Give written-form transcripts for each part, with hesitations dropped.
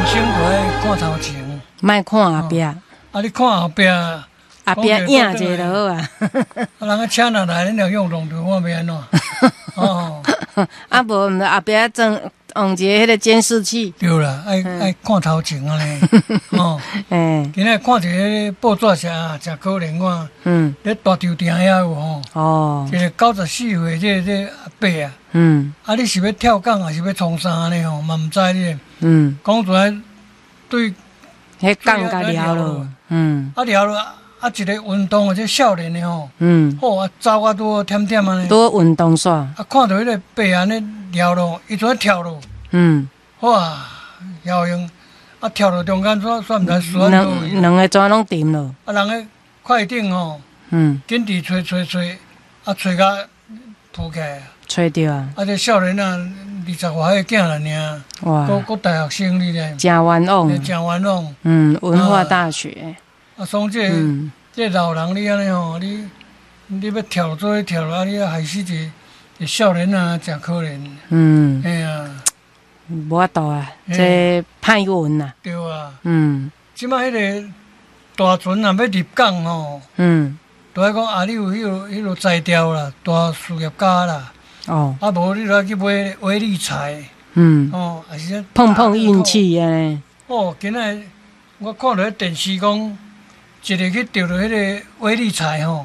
生就爱看头前， 莫看后壁， 啊，你看后壁， 后壁影者就好啊。 人个车若来，恁若用弄着，我要安怎？哦， 啊，无毋后壁装用一个迄个监视器。 对啦，爱看头前安尼。哦， 诶， 今仔看一个报纸真可怜我，咧大稻埕遐有吼， 哦， 一个94岁这阿伯啊，啊，你是要跳港还是要冲啥呢？吼，嘛毋知你。讲出来对。 迄杠甲了咯， 啊了咯，啊一个运动即少年的吼，好啊走啊拄好忝忝安尼， 拄运动煞， 啊看到迄个伯安尼了咯，伊就跳落，哇，效应，啊跳落中间煞毋知输安倒去， 两个怎拢沉咯， 啊人个快顶吼，紧伫找，啊找甲浮起来， 找着啊， 啊这少年啊20外岁囝啦尔， 哇， 国大学生你咧， 真冤枉， 真冤枉， 文化大学， 啊，所以这老人你安尼吼，你要跳做跳啊，你害死一个少年啊，真可怜。哎呀， 无法度啊，这歹运呐。 对啊。即摆迄个大船若要入港吼，都爱讲啊，你有迄落材料啦，大事业家啦。哦。啊，无你来去买威力彩。哦，还是碰运气安尼。 哦，今仔我看到电视讲。一个去钓到迄个威力彩吼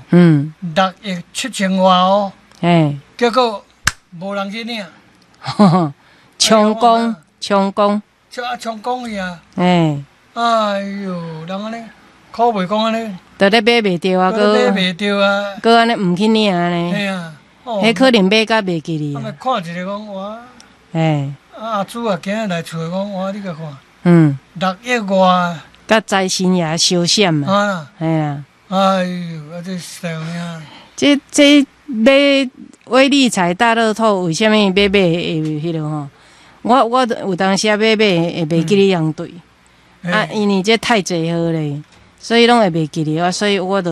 ，6亿7000外哦，结果无人去领， 充公， 抢公去啊！哎呦，人安尼可袂讲安尼， 都咧买袂着啊， 买袂着啊， 搁安尼毋去领安尼， 嘿啊， 迄可能买甲袂记哩啊。 看一个讲我，阿朱啊，今日来厝讲我，你甲看，6亿外。 甲财神爷相闪嘛，系啊！ 哎呦，啊这啥物？ 这买威力彩大乐透，为虾米买迄落吼？我有当时买会袂记哩样对，啊，因为这太济号咧，所以拢会袂记哩啊，所以我